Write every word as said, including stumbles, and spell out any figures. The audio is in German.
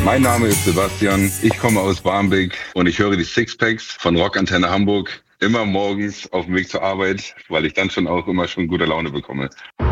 Mein Name ist Sebastian, ich komme aus Barmbek und ich höre die Sixpacks von Rockantenne Hamburg immer morgens auf dem Weg zur Arbeit, weil ich dann schon auch immer schon gute Laune bekomme.